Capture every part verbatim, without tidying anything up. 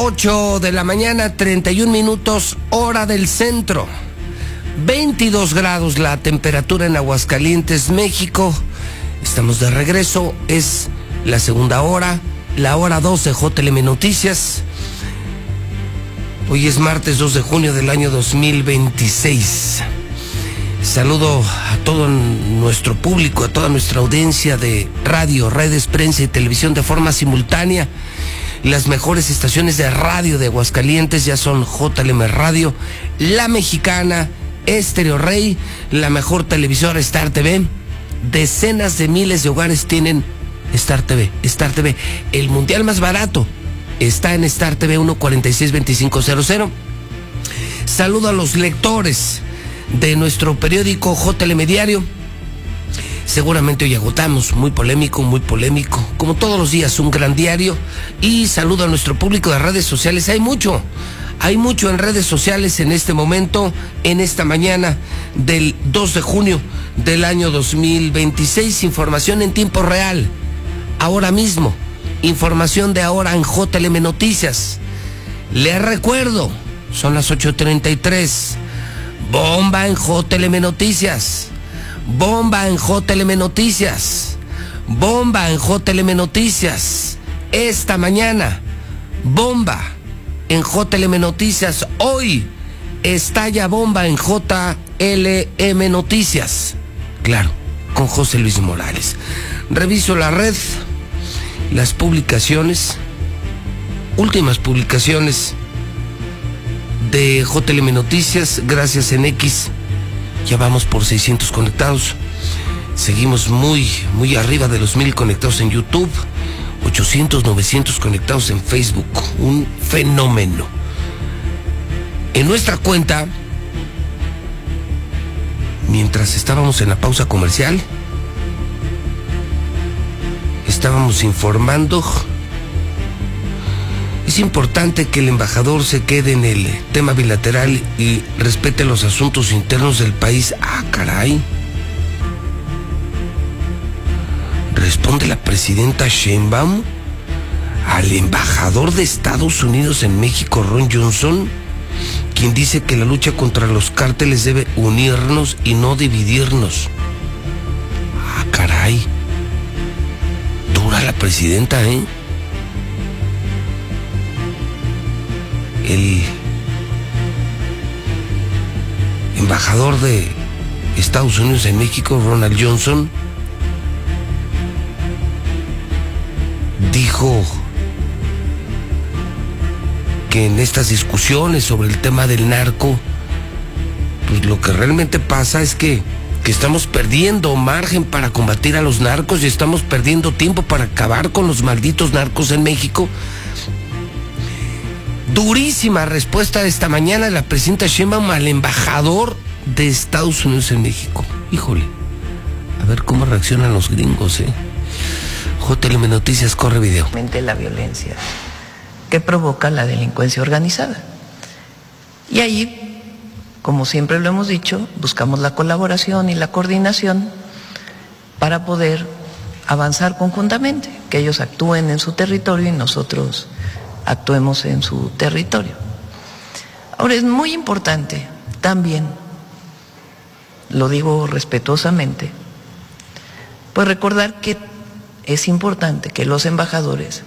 ocho de la mañana, treinta y un minutos, hora del centro. veintidós grados la temperatura en Aguascalientes, México. Estamos de regreso, es la segunda hora, la hora dos de J L M Noticias. Hoy es martes dos de junio del año dos mil veintiséis. Saludo a todo nuestro público, a toda nuestra audiencia de radio, redes, prensa y televisión de forma simultánea. Las mejores estaciones de radio de Aguascalientes ya son J L M Radio, La Mexicana, Estéreo Rey, la mejor televisora Star T V. Decenas de miles de hogares tienen Star T V. Star T V, el mundial más barato, está en Star T V uno cuarenta y seis veinticinco cero cero. Saludo a los lectores de nuestro periódico J L M Diario. Seguramente hoy agotamos, muy polémico, muy polémico, como todos los días, un gran diario. Y saludo a nuestro público de redes sociales. Hay mucho, hay mucho en redes sociales en este momento, en esta mañana del dos de junio del año dos mil veintiséis. Información en tiempo real, ahora mismo. Información de ahora en J L M Noticias. Les recuerdo, son las ocho treinta y tres. Bomba en J L M Noticias. Bomba en J L M Noticias. Bomba en J L M Noticias. Esta mañana, bomba en J L M Noticias. Hoy estalla bomba en J L M Noticias. Claro, con José Luis Morales. Reviso la red, las publicaciones, últimas publicaciones de J L M Noticias. Gracias en X. Ya vamos por seiscientos conectados. Seguimos muy, muy arriba de los mil conectados en YouTube. ochocientos, novecientos conectados en Facebook. Un fenómeno. En nuestra cuenta, mientras estábamos en la pausa comercial, estábamos informando. Es importante que el embajador se quede en el tema bilateral y respete los asuntos internos del país. Ah, caray. Responde la presidenta Sheinbaum al embajador de Estados Unidos en México, Ron Johnson, quien dice que la lucha contra los cárteles debe unirnos y no dividirnos. Ah, caray. Dura la presidenta, ¿eh? El embajador de Estados Unidos en México, Ronald Johnson, dijo que en estas discusiones sobre el tema del narco, pues lo que realmente pasa es que, que estamos perdiendo margen para combatir a los narcos y estamos perdiendo tiempo para acabar con los malditos narcos en México. Durísima respuesta de esta mañana de la presidenta Sheinbaum al embajador de Estados Unidos en México. Híjole, a ver cómo reaccionan los gringos, ¿eh? J L M Noticias, corre video. La violencia que provoca la delincuencia organizada. Y ahí, como siempre lo hemos dicho, buscamos la colaboración y la coordinación para poder avanzar conjuntamente, que ellos actúen en su territorio y nosotros actuemos en su territorio. Ahora, es muy importante también, lo digo respetuosamente, pues recordar que es importante que los embajadores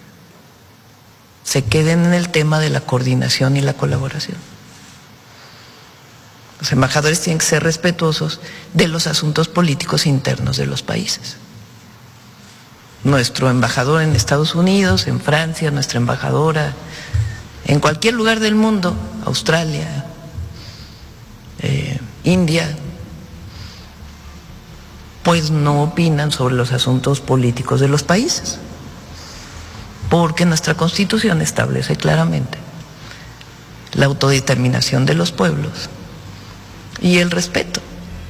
se queden en el tema de la coordinación y la colaboración. Los embajadores tienen que ser respetuosos de los asuntos políticos internos de los países. Nuestro embajador en Estados Unidos, en Francia, nuestra embajadora en cualquier lugar del mundo, Australia, eh, India, pues no opinan sobre los asuntos políticos de los países, porque nuestra Constitución establece claramente la autodeterminación de los pueblos y el respeto.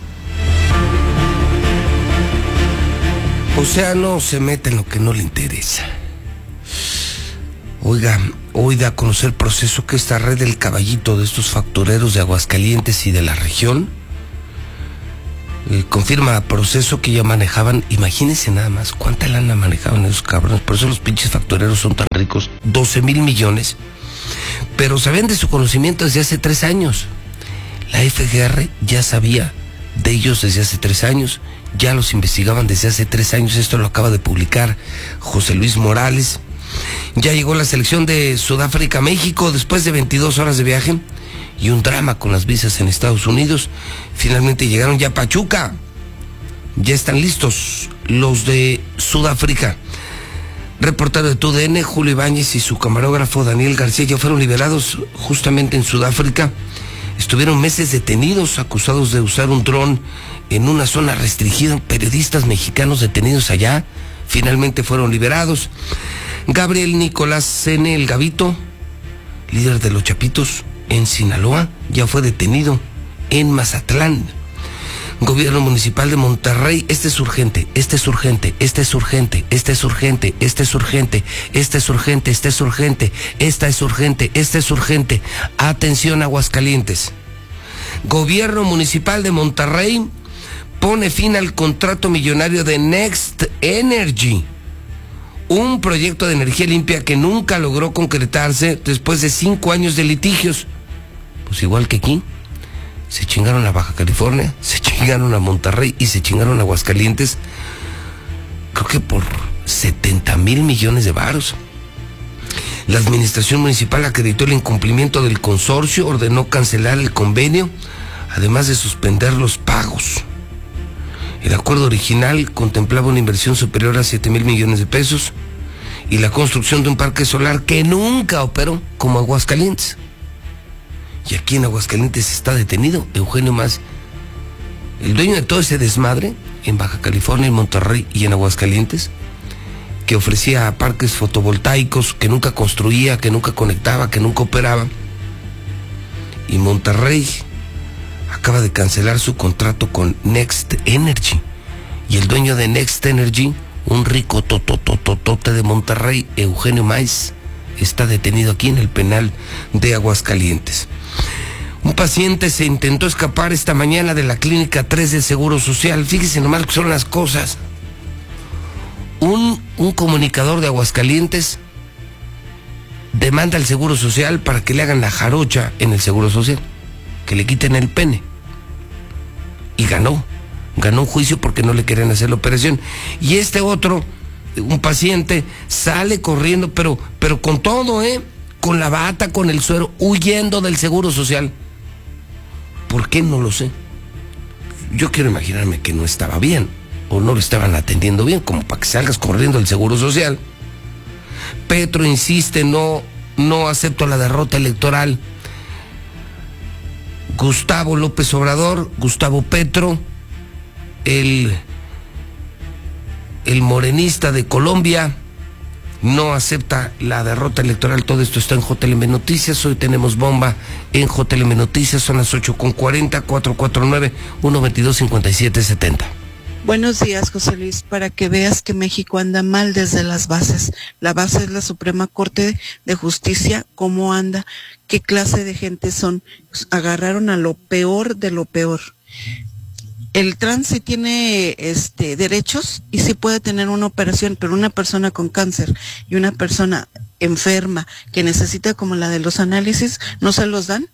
O sea, no se mete en lo que no le interesa. Oiga, hoy da a conocer el proceso que esta red del Caballito, de estos factureros de Aguascalientes y de la región, eh, confirma proceso que ya manejaban. Imagínense nada más cuánta lana manejaban esos cabrones. Por eso los pinches factureros son tan ricos. doce mil millones pero sabían de su conocimiento desde hace tres años. La F G R ya sabía de ellos desde hace tres años, ya los investigaban desde hace tres años. Esto lo acaba de publicar José Luis Morales. Ya llegó la selección de Sudáfrica a México después de veintidós horas de viaje y un drama con las visas en Estados Unidos. Finalmente llegaron ya a Pachuca. Ya están listos los de Sudáfrica. Reportero de T U D N, Julio Ibáñez, y su camarógrafo Daniel García ya fueron liberados justamente en Sudáfrica. Estuvieron meses detenidos, acusados de usar un dron en una zona restringida. Periodistas mexicanos detenidos allá, finalmente fueron liberados. Gabriel Nicolás Sene, el Gavito, líder de los Chapitos en Sinaloa, ya fue detenido en Mazatlán. Gobierno Municipal de Monterrey, este es urgente, este es urgente, este es urgente, este es urgente, este es urgente, este es urgente, este es urgente, esta es urgente, este es urgente. Atención, Aguascalientes. Gobierno Municipal de Monterrey pone fin al contrato millonario de Next Energy, un proyecto de energía limpia que nunca logró concretarse después de cinco años de litigios. Pues igual que aquí. Se chingaron a Baja California, se chingaron a Monterrey y se chingaron a Aguascalientes, creo que por setenta mil millones de varos. La administración municipal acreditó el incumplimiento del consorcio, ordenó cancelar el convenio, además de suspender los pagos. El acuerdo original contemplaba una inversión superior a siete mil millones de pesos y la construcción de un parque solar que nunca operó, como Aguascalientes. Y aquí en Aguascalientes está detenido Eugenio Más, el dueño de todo ese desmadre en Baja California, en Monterrey y en Aguascalientes, que ofrecía parques fotovoltaicos, que nunca construía, que nunca conectaba, que nunca operaba. Y Monterrey acaba de cancelar su contrato con Next Energy. Y el dueño de Next Energy, un rico totototote de Monterrey, Eugenio Más, está detenido aquí en el penal de Aguascalientes. Un paciente se intentó escapar esta mañana de la clínica tres del Seguro Social. Fíjese nomás que son las cosas. Un, un comunicador de Aguascalientes demanda al Seguro Social para que le hagan la jarocha en el Seguro Social, que le quiten el pene. Y ganó, ganó un juicio porque no le querían hacer la operación. Y este otro, un paciente, sale corriendo, pero, pero con todo, ¿eh? Con la bata, con el suero, huyendo del Seguro Social. ¿Por qué? No lo sé. Yo quiero imaginarme que no estaba bien, o no lo estaban atendiendo bien, como para que salgas corriendo del Seguro Social. Petro insiste, no, no acepto la derrota electoral. Gustavo López Obrador, Gustavo Petro, el, el morenista de Colombia, no acepta la derrota electoral. Todo esto está en J L M Noticias. Hoy tenemos bomba en J L M Noticias. Son las ocho con cuarenta, cuatro cuatro nueve, uno dos dos, cinco siete siete cero. Buenos días, José Luis. Para que veas que México anda mal desde las bases. La base es la Suprema Corte de Justicia. ¿Cómo anda? ¿Qué clase de gente son? Agarraron a lo peor de lo peor. El trans sí tiene este, derechos y sí puede tener una operación, pero una persona con cáncer y una persona enferma que necesita como la de los análisis, ¿no se los dan?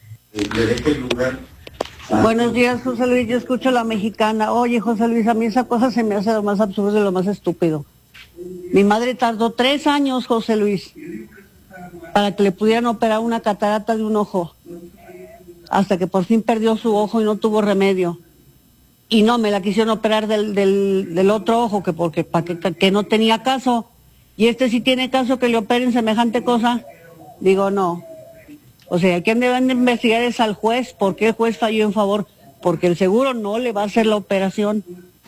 Buenos días, José Luis, yo escucho a la mexicana. Oye, José Luis, a mí esa cosa se me hace lo más absurdo y lo más estúpido. Mi madre tardó tres años, José Luis, para que le pudieran operar una catarata de un ojo, hasta que por fin perdió su ojo y no tuvo remedio. Y no, me la quisieron operar del, del, del otro ojo, que porque para que, que no tenía caso. Y este sí tiene caso que le operen semejante cosa. Digo, no. O sea, quien deben de investigar es al juez. ¿Por qué el juez falló en favor? Porque el seguro no le va a hacer la operación.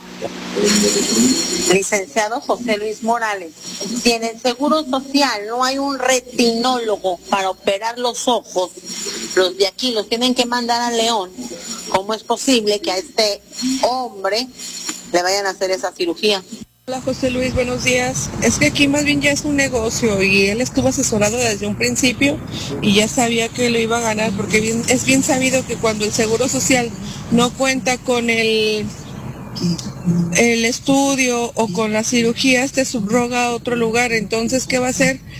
Licenciado José Luis Morales, si en el Seguro Social no hay un retinólogo para operar los ojos, los de aquí los tienen que mandar a León, ¿cómo es posible que a este hombre le vayan a hacer esa cirugía? Hola José Luis, buenos días. Es que aquí más bien ya es un negocio y él estuvo asesorado desde un principio y ya sabía que lo iba a ganar, porque bien, es bien sabido que cuando el Seguro Social no cuenta con el el estudio o con la cirugía, te subroga a otro lugar. Entonces, ¿qué va a hacer?